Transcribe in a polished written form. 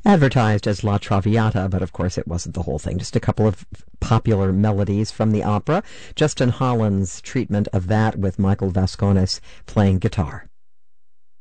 advertised as La Traviata, but of course it wasn't the whole thing. Just a couple of popular melodies from the opera. Justin Holland's treatment of that with Michael Vascones playing guitar.